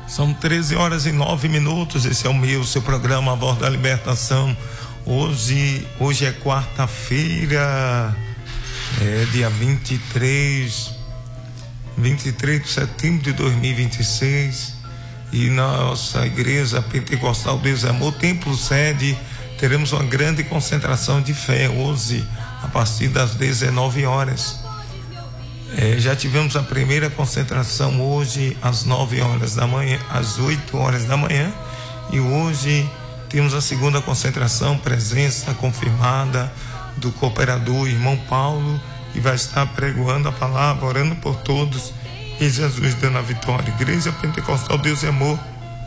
São 13 horas e 9 minutos. Esse é o meu, seu programa A Voz da Libertação. Hoje é quarta-feira, dia 23 de setembro de 2026. E nossa igreja Pentecostal Deus é Amor, Templo Sede, teremos uma grande concentração de fé hoje, a partir das 19 horas. Já tivemos a primeira concentração hoje às 9 horas da manhã, às 8 horas da manhã, e hoje temos a segunda concentração, presença confirmada do cooperador irmão Paulo, que vai estar pregoando a palavra, orando por todos, e Jesus dando a vitória. Igreja Pentecostal Deus é Amor,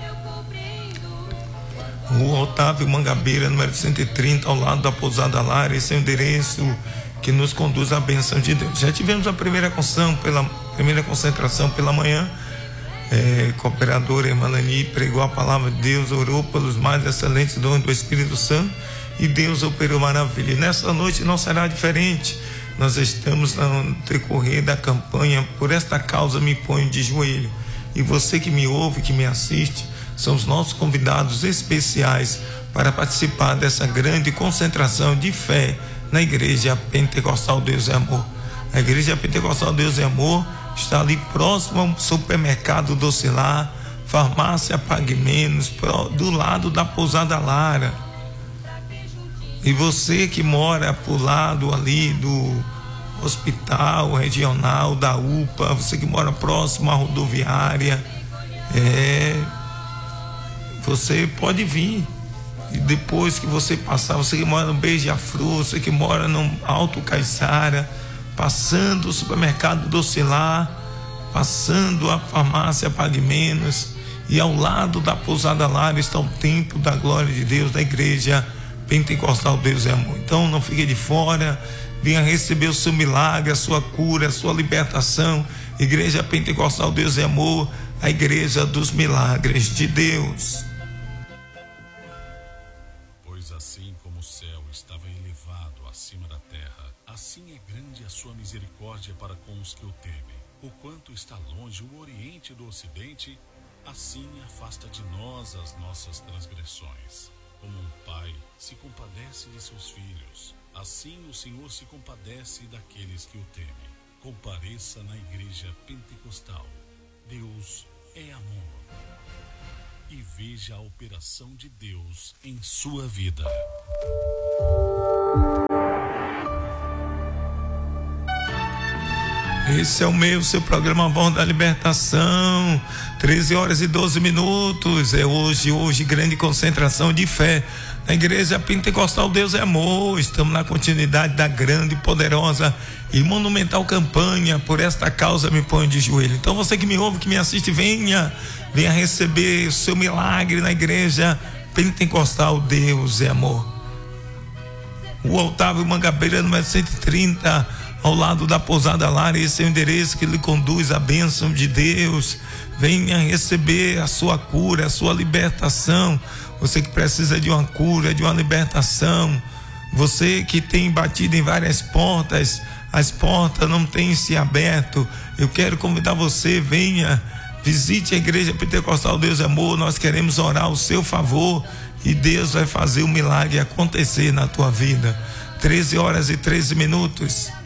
Rua Otávio Mangabeira, número 130, ao lado da Pousada Lara. Esse é o endereço que nos conduz à bênção de Deus. Já tivemos a primeira concentração pela manhã. Cooperadora irmã Lani pregou a palavra de Deus, orou pelos mais excelentes dons do Espírito Santo, e Deus operou maravilha. E nessa noite não será diferente. Nós estamos no decorrer da campanha Por Esta Causa Me Ponho de Joelho. E você que me ouve, que me assiste, são os nossos convidados especiais para participar dessa grande concentração de fé na Igreja Pentecostal Deus é Amor. A Igreja Pentecostal Deus é Amor está ali próximo ao supermercado Docilar, farmácia Pague Menos, do lado da Pousada Lara. E você que mora por lado ali do hospital regional, da UPA, você que mora próximo à rodoviária, você pode vir. E depois que você passar, você que mora no Beija-Flor, você que mora no Alto Caiçara, passando o supermercado Docilar, passando a farmácia Pague Menos, e ao lado da Pousada Lara está o templo da glória de Deus, da Igreja Pentecostal Deus é Amor. Então não fique de fora, venha receber o seu milagre, a sua cura, a sua libertação. Igreja Pentecostal Deus é Amor, a igreja dos milagres de Deus. Assim como o céu estava elevado acima da terra, assim é grande a sua misericórdia para com os que o temem. O quanto está longe o Oriente do Ocidente, assim afasta de nós as nossas transgressões. Como um pai se compadece de seus filhos, assim o Senhor se compadece daqueles que o temem. Compareça na Igreja Pentecostal. Deus é amor. E veja a operação de Deus em sua vida. Esse é o meu, seu programa Voz da Libertação. 13 horas e 12 minutos. É hoje grande concentração de fé na Igreja Pentecostal Deus é Amor. Estamos na continuidade da grande, poderosa e monumental campanha Por Esta Causa Me Ponho de Joelho. Então você que me ouve, que me assiste, venha receber o seu milagre na Igreja Pentecostal Deus é Amor. O Otávio Mangabeira, número 130, ao lado da Pousada Lara. Esse é o endereço que lhe conduz à bênção de Deus. Venha receber a sua cura, a sua libertação. Você que precisa de uma cura, de uma libertação, você que tem batido em várias portas, as portas não têm se aberto, eu quero convidar você, venha, visite a Igreja Pentecostal Deus é Amor. Nós queremos orar ao seu favor e Deus vai fazer o milagre acontecer na tua vida. 13 horas e 13 minutos.